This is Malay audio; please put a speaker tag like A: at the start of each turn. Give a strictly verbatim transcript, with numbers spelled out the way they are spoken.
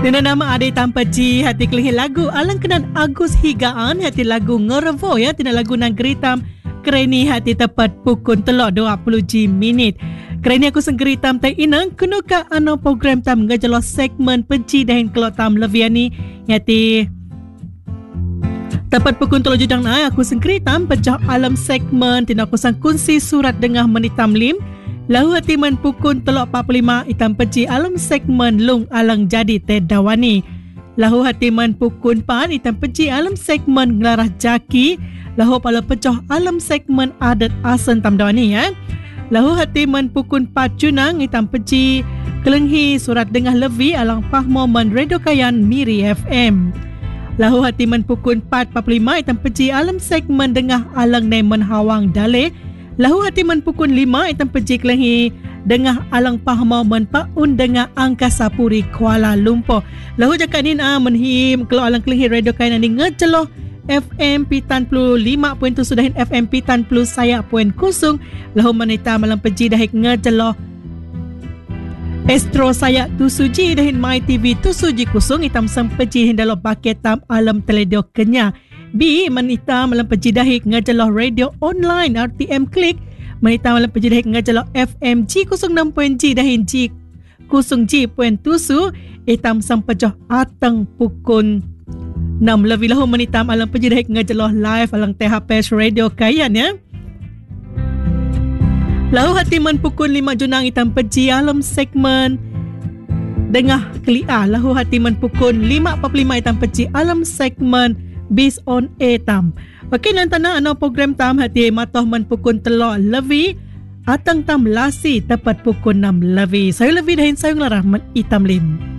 A: Dengan nama Ade Tanpa Ji, hati kelih lagu alang kenan Agus Higaan, hati lagu Ngerevo ya, tina lagu nang geritam kereni hati tepat pukul telok dua puluh G minit. Kereni aku senggeritam tai inang kenuka ano program tam ngejelos segmen penci dahin kelok tam leviani hati tepat pukul telok judang na aku senggeritam pecah alam segmen tina aku sang kunci surat dengah menitam lim. Lahu hati man pukul telok empat puluh lima itam peci alam segmen lung alang jadi tedawani. Lahu hati man pukul empat itam peci alam segmen ngelarah jaki. Lahu pala pecah alam segmen adat asan tam dawani ya. Lahu hati man pukul empat junang itam peci kelenghi surat dengah levi alang pahmoman Radio Kayan Miri F M. Lahu hati man pukul empat empat puluh lima itam peci alam segmen dengah alang nemen hawang dale. Lahu hati man pukul lima itam peci kelenghi dengah alang pahmau man paun dengah Angkasa Puri Kuala Lumpur. Lahu jakat nin ah menhim kalau alang kelenghi Radio Kayan ni ngejeloh F M Pitan Plu lima poin tujuh dahin F M Pitan Plu saya poin kusung. Lahu manita malam peji dahik ngejeloh Astro saya tusuji dahin My T V tusuji kusung itam sang peji hindalo paket tam alam teledio kenya. B manita malam peji dahik ngejeloh radio online R T M Klik. Manita malam peji dahik ngejeloh F M G nol enam poin G dahin G kusung G poin tujuh itam sang pejoh atang pukul enam lebih lahu manita malam peji dahik ngejeloh live alang T H P S Radio Kayan ya. Lahu hati man pukul lima junang itam peji alam segmen dengah kelia. Lahu hati man pukul lima empat puluh lima itam peji alam segmen Based on A tam. Okey nantana ano program tam hati matoh man pukul telok levi atang tam lasi tepat pukul enam levi. Saya levi dahin sayang larah man itam lim.